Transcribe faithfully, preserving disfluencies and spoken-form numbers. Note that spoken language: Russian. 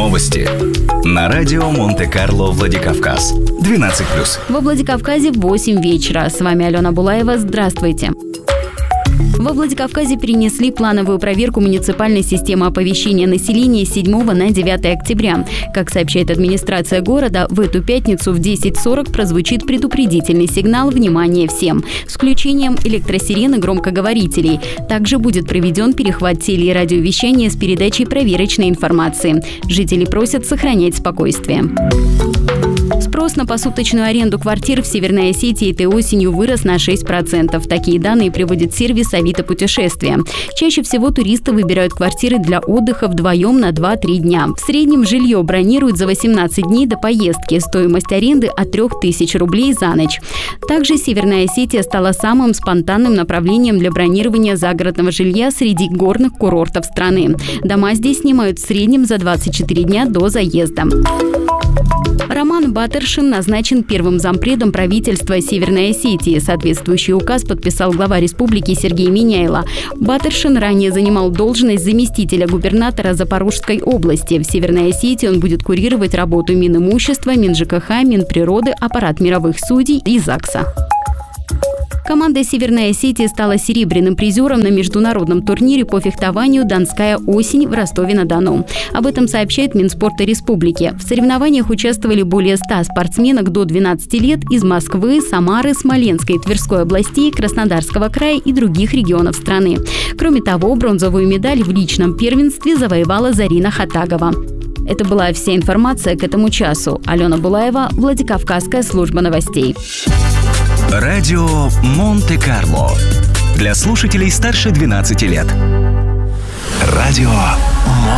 Новости на радио Монте-Карло Владикавказ. двенадцать плюс. Во Владикавказе в восемь вечера. С вами Алена Булаева. Здравствуйте. Во Владикавказе перенесли плановую проверку муниципальной системы оповещения населения с седьмого на девятое октября. Как сообщает администрация города, в эту пятницу в десять сорок прозвучит предупредительный сигнал «Внимание всем!» с включением электросирен и громкоговорителей. Также будет проведен перехват теле- и радиовещания с передачей проверочной информации. Жители просят сохранять спокойствие. Спрос на посуточную аренду квартир в Северной Осетии этой осенью вырос на шесть процентов. Такие данные приводит сервис «Авито Путешествия». Чаще всего туристы выбирают квартиры для отдыха вдвоем на два-три дня. В среднем жилье бронируют за восемнадцать дней до поездки. Стоимость аренды от трёх тысяч рублей за ночь. Также Северная Осетия стала самым спонтанным направлением для бронирования загородного жилья среди горных курортов страны. Дома здесь снимают в среднем за двадцать четыре дня до заезда. Роман Батыршин назначен первым зампредом правительства Северной Осетии. Соответствующий указ подписал глава республики Сергей Миняйло. Батыршин ранее занимал должность заместителя губернатора Запорожской области. В Северной Осетии он будет курировать работу Минимущества, МинЖКХ, Минприроды, аппарат мировых судей и ЗАГСа. Команда Северной Осетии стала серебряным призером на международном турнире по фехтованию «Донская осень» в Ростове-на-Дону. Об этом сообщает Минспорта республики. В соревнованиях участвовали более ста спортсменок до двенадцати лет из Москвы, Самары, Смоленской, Тверской областей, Краснодарского края и других регионов страны. Кроме того, бронзовую медаль в личном первенстве завоевала Зарина Хатагова. Это была вся информация к этому часу. Алена Булаева, Владикавказская служба новостей. Радио Монте-Карло. Для слушателей старше двенадцати лет. Радио